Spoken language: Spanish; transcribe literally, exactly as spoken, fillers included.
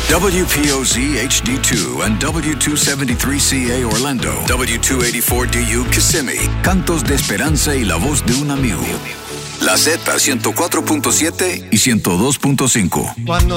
W P O Z H D two and W two seventy-three C A Orlando, W two eighty-four D U Kissimmee. Cantos de esperanza y la voz de un amigo. La Z ciento cuatro punto siete y ciento dos punto cinco. Cuando